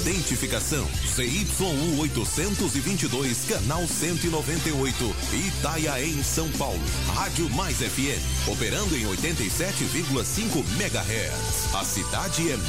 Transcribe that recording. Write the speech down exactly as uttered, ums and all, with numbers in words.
identificação C Y U oitocentos e vinte e dois, canal cento e noventa e oito, Itaiaém, São Paulo. Rádio Mais F M, operando em oitenta e sete vírgula cinco megahertz. A cidade é